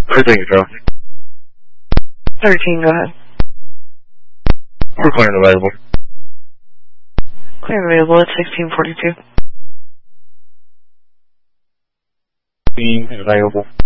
Thank you, Joe. 13, go ahead. We're clearing available. Clear available at 1642. Being available.